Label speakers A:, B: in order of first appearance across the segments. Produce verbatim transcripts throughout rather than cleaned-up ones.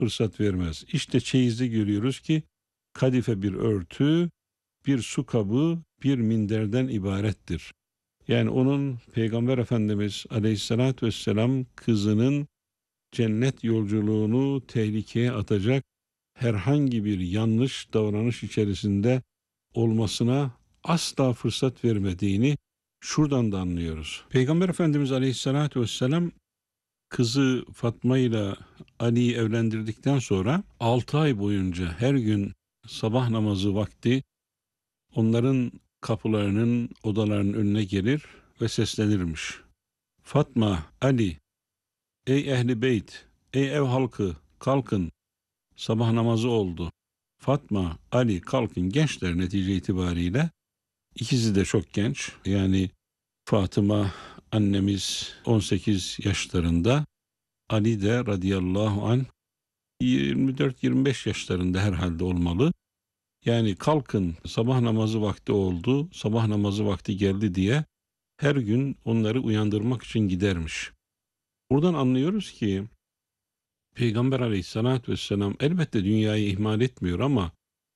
A: fırsat vermez. İşte çeyizde görüyoruz ki kadife bir örtü, bir su kabı, bir minderden ibarettir. Yani onun Peygamber Efendimiz Aleyhisselatü Vesselam kızının cennet yolculuğunu tehlikeye atacak herhangi bir yanlış davranış içerisinde olmasına asla fırsat vermediğini şuradan da anlıyoruz. Peygamber Efendimiz Aleyhisselatü Vesselam kızı Fatma ile Ali'yi evlendirdikten sonra altı ay boyunca her gün sabah namazı vakti onların kapılarının, odalarının önüne gelir ve seslenirmiş. Fatma, Ali, ey ehli beyt, ey ev halkı, kalkın, sabah namazı oldu. Fatma, Ali kalkın, gençler netice itibariyle. İkisi de çok genç. Yani Fatıma annemiz on sekiz yaşlarında, Ali de radıyallahu anh yirmi dört yirmi beş yaşlarında herhalde olmalı. Yani kalkın, sabah namazı vakti oldu, sabah namazı vakti geldi diye her gün onları uyandırmak için gidermiş. Buradan anlıyoruz ki Peygamber Aleyhisselatü Vesselam elbette dünyayı ihmal etmiyor ama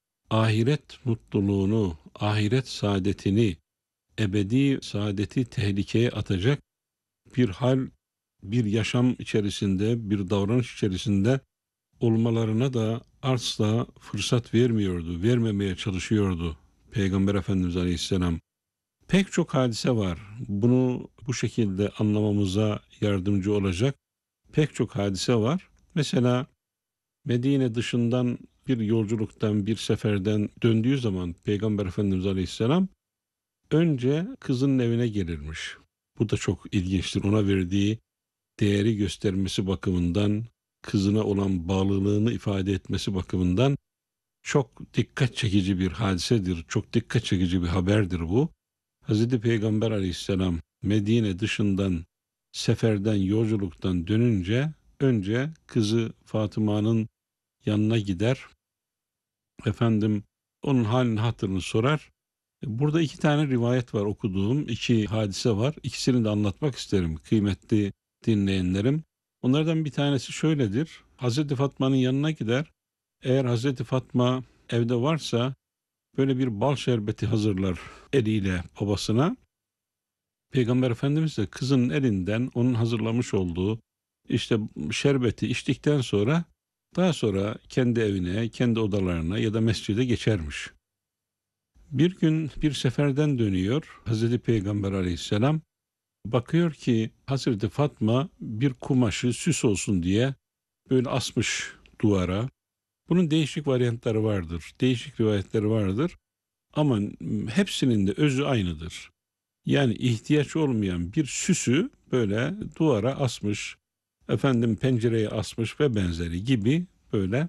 A: ahiret mutluluğunu, ahiret saadetini, ebedi saadeti tehlikeye atacak bir hal, bir yaşam içerisinde, bir davranış içerisinde olmalarına da asla fırsat vermiyordu, vermemeye çalışıyordu Peygamber Efendimiz Aleyhisselam. Pek çok hadise var. Bunu bu şekilde anlamamıza yardımcı olacak pek çok hadise var. Mesela Medine dışından bir yolculuktan, bir seferden döndüğü zaman Peygamber Efendimiz Aleyhisselam önce kızının evine gelirmiş. Bu da çok ilginçtir. Ona verdiği değeri göstermesi bakımından, kızına olan bağlılığını ifade etmesi bakımından çok dikkat çekici bir hadisedir. Çok dikkat çekici bir haberdir bu. Hazreti Peygamber Aleyhisselam Medine dışından, seferden, yolculuktan dönünce önce kızı Fatıma'nın yanına gider. Efendim onun halini hatırını sorar. Burada iki tane rivayet var okuduğum, iki hadise var. İkisini de anlatmak isterim kıymetli dinleyenlerim. Onlardan bir tanesi şöyledir. Hazreti Fatma'nın yanına gider. Eğer Hazreti Fatma evde varsa böyle bir bal şerbeti hazırlar eliyle babasına. Peygamber Efendimiz de kızının elinden onun hazırlamış olduğu işte şerbeti içtikten sonra daha sonra kendi evine, kendi odalarına ya da mescide geçermiş. Bir gün bir seferden dönüyor Hazreti Peygamber Aleyhisselam. Bakıyor ki Hazreti Fatma bir kumaşı süs olsun diye böyle asmış duvara. Bunun değişik varyantları vardır, değişik rivayetleri vardır ama hepsinin de özü aynıdır. Yani ihtiyaç olmayan bir süsü böyle duvara asmış, efendim pencereye asmış ve benzeri gibi böyle.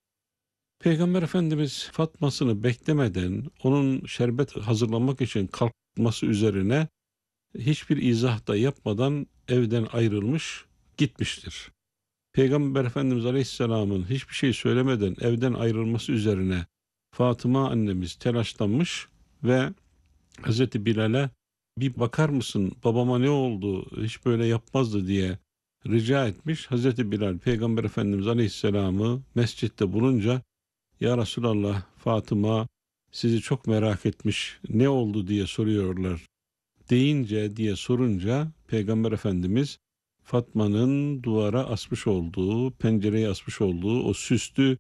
A: Peygamber Efendimiz Fatma'sını beklemeden onun şerbet hazırlamak için kalkması üzerine hiçbir izah da yapmadan evden ayrılmış gitmiştir. Peygamber Efendimiz Aleyhisselam'ın hiçbir şey söylemeden evden ayrılması üzerine Fatıma annemiz telaşlanmış ve Hazreti Bilal'e bir bakar mısın babama ne oldu hiç böyle yapmazdı diye rica etmiş. Hazreti Bilal Peygamber Efendimiz Aleyhisselam'ı mescitte bulunca ya Resulallah Fatıma sizi çok merak etmiş ne oldu diye soruyorlar deyince diye sorunca Peygamber Efendimiz Fatma'nın duvara asmış olduğu, pencereye asmış olduğu o süslü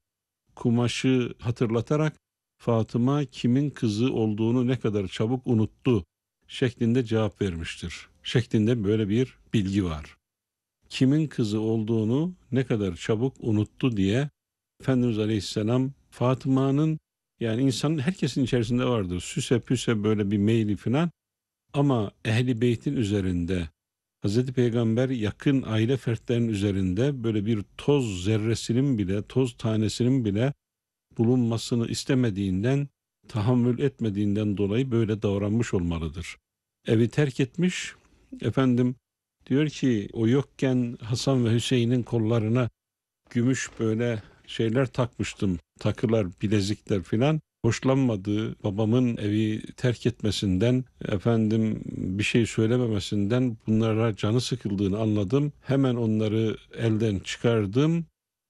A: kumaşı hatırlatarak Fatıma kimin kızı olduğunu ne kadar çabuk unuttu şeklinde cevap vermiştir. Şeklinde böyle bir bilgi var. Kimin kızı olduğunu ne kadar çabuk unuttu diye Efendimiz Aleyhisselam Fatıma'nın yani insanın herkesin içerisinde vardır. Süse püse böyle bir meyli falan ama Ehli Beyt'in üzerinde Hazreti Peygamber yakın aile fertlerinin üzerinde böyle bir toz zerresinin bile toz tanesinin bile bulunmasını istemediğinden, tahammül etmediğinden dolayı böyle davranmış olmalıdır. Evi terk etmiş, efendim diyor ki o yokken Hasan ve Hüseyin'in kollarına gümüş böyle şeyler takmıştım, takılar, bilezikler filan. Hoşlanmadığı babamın evi terk etmesinden, efendim bir şey söylememesinden bunlara canı sıkıldığını anladım. Hemen onları elden çıkardım.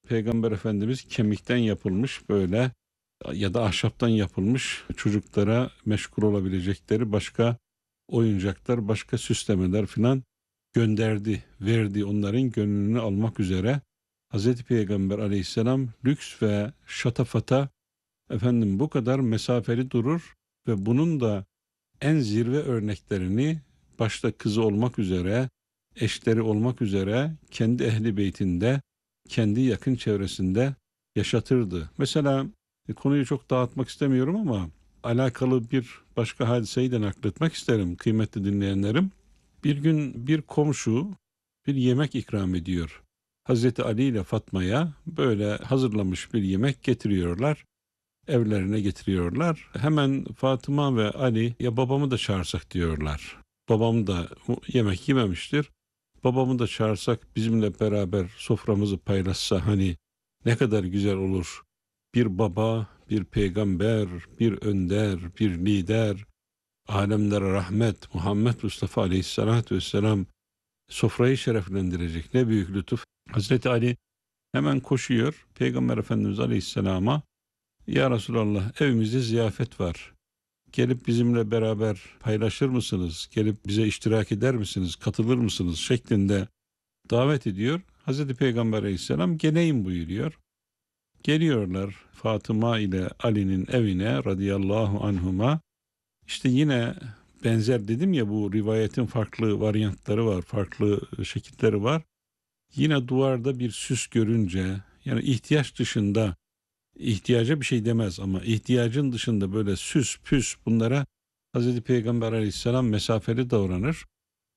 A: Peygamber Efendimiz kemikten yapılmış böyle ya da ahşaptan yapılmış çocuklara meşgul olabilecekleri başka oyuncaklar, başka süslemeler filan gönderdi, verdi onların gönlünü almak üzere. Hazreti Peygamber Aleyhisselam lüks ve şatafata efendim bu kadar mesafeli durur ve bunun da en zirve örneklerini başta kızı olmak üzere, eşleri olmak üzere kendi ehli beytinde, kendi yakın çevresinde yaşatırdı. Mesela e, konuyu çok dağıtmak istemiyorum ama alakalı bir başka hadiseyi de nakletmek isterim kıymetli dinleyenlerim. Bir gün bir komşu bir yemek ikram ediyor. Hazreti Ali ile Fatma'ya böyle hazırlamış bir yemek getiriyorlar. Evlerine getiriyorlar. Hemen Fatıma ve Ali ya babamı da çağırsak diyorlar. Babam da yemek yememiştir. Babamı da çağırsak bizimle beraber soframızı paylaşsa hani ne kadar güzel olur. Bir baba, bir peygamber, bir önder, bir lider, alemlere rahmet Muhammed Mustafa Aleyhisselatü Vesselam sofrayı şereflendirecek ne büyük lütuf. Hazreti Ali hemen koşuyor Peygamber Efendimiz Aleyhisselam'a. Ya Resulallah evimizde ziyafet var. Gelip bizimle beraber paylaşır mısınız? Gelip bize iştirak eder misiniz? Katılır mısınız? Şeklinde davet ediyor. Hazreti Peygamber Aleyhisselam geleyim buyuruyor. Geliyorlar Fatıma ile Ali'nin evine radıyallahu anhuma. İşte yine benzer dedim ya bu rivayetin farklı varyantları var, farklı şekilleri var. Yine duvarda bir süs görünce yani ihtiyaç dışında ihtiyaca bir şey demez ama ihtiyacın dışında böyle süs püs bunlara Hazreti Peygamber Aleyhisselam mesafeli davranır.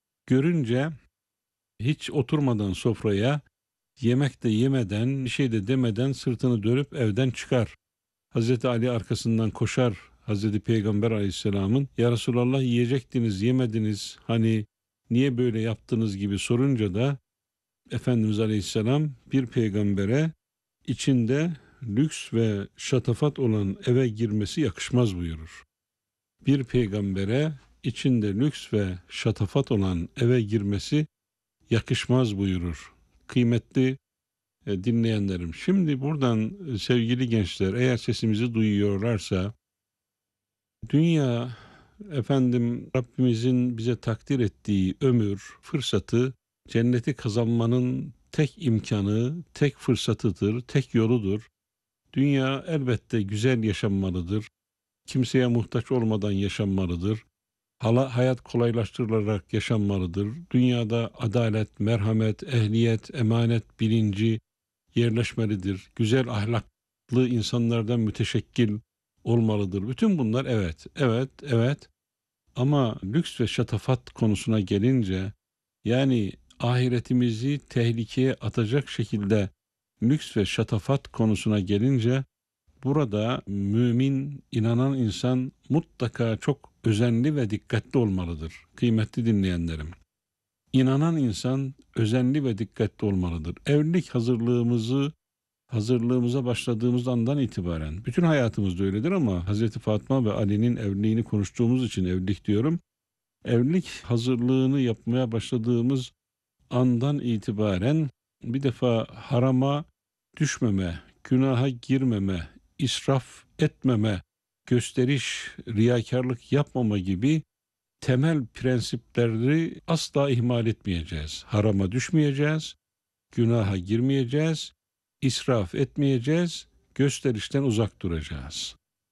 A: Görünce hiç oturmadan sofraya yemek de yemeden bir şey de demeden sırtını dönüp evden çıkar. Hazreti Ali arkasından koşar Hazreti Peygamber Aleyhisselam'ın ya Resulallah yiyecektiniz yemediniz hani niye böyle yaptınız gibi sorunca da Efendimiz Aleyhisselam bir peygambere içinde lüks ve şatafat olan eve girmesi yakışmaz buyurur. Bir peygambere içinde lüks ve şatafat olan eve girmesi yakışmaz buyurur. Kıymetli e, dinleyenlerim, şimdi buradan e, sevgili gençler eğer sesimizi duyuyorlarsa dünya efendim Rabbimizin bize takdir ettiği ömür, fırsatı cenneti kazanmanın tek imkanı, tek fırsatıdır, tek yoludur. Dünya elbette güzel yaşanmalıdır. Kimseye muhtaç olmadan yaşanmalıdır. Hala hayat kolaylaştırılarak yaşanmalıdır. Dünyada adalet, merhamet, ehliyet, emanet bilinci yerleşmelidir. Güzel ahlaklı insanlardan müteşekkil olmalıdır. Bütün bunlar evet, evet, evet. Ama lüks ve şatafat konusuna gelince yani ahiretimizi tehlikeye atacak şekilde lüks ve şatafat konusuna gelince burada mümin, inanan insan mutlaka çok özenli ve dikkatli olmalıdır. Kıymetli dinleyenlerim. İnanan insan özenli ve dikkatli olmalıdır. Evlilik hazırlığımızı hazırlığımıza başladığımız andan itibaren bütün hayatımızda öyledir ama Hazreti Fatma ve Ali'nin evliliğini konuştuğumuz için evlilik diyorum. Evlilik hazırlığını yapmaya başladığımız andan itibaren bir defa harama düşmeme, günaha girmeme, israf etmeme, gösteriş, riyakarlık yapmama gibi temel prensipleri asla ihmal etmeyeceğiz. Harama düşmeyeceğiz, günaha girmeyeceğiz, israf etmeyeceğiz, gösterişten uzak duracağız.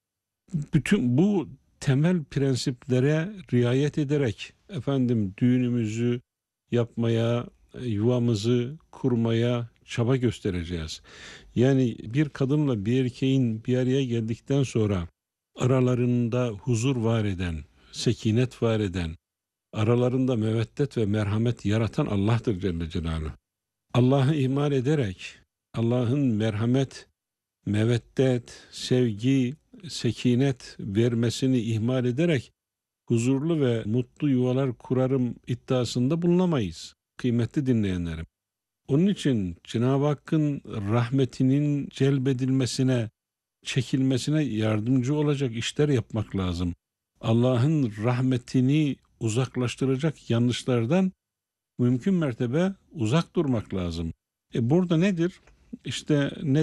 A: Bütün bu temel prensiplere riayet ederek efendim düğünümüzü yapmaya, yuvamızı kurmaya çaba göstereceğiz. Yani bir kadınla bir erkeğin bir araya geldikten sonra aralarında huzur var eden, sekinet var eden, aralarında meveddet ve merhamet yaratan Allah'tır Celle Celaluhu. Allah'ı ihmal ederek, Allah'ın merhamet, meveddet, sevgi, sekinet vermesini ihmal ederek huzurlu ve mutlu yuvalar kurarım iddiasında bulunamayız kıymetli dinleyenlerim. Onun için Cenab-ı Hakk'ın rahmetinin celbedilmesine, çekilmesine yardımcı olacak işler yapmak lazım. Allah'ın rahmetini uzaklaştıracak yanlışlardan mümkün mertebe uzak durmak lazım. E burada nedir? işte ne